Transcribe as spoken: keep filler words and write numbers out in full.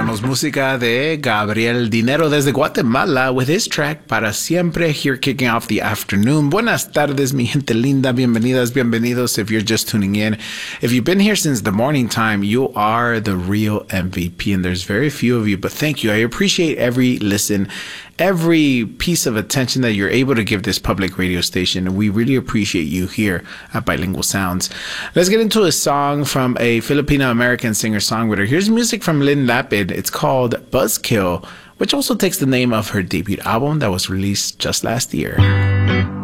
escuchamos música de Gabriel Dinero desde Guatemala with his track Para Siempre, here kicking off the afternoon. Buenas tardes, mi gente linda. Bienvenidas, bienvenidos if you're just tuning in. If you've been here since the morning time, you are the real M V P, and there's very few of you, but thank you. I appreciate every listen, every piece of attention that you're able to give this public radio station. We really appreciate you here at Bilingual Sounds. Let's get into a song from a Filipino-American singer-songwriter. Here's music from Lynn Lapid. It's called Buzzkill, which also takes the name of her debut album that was released just last year.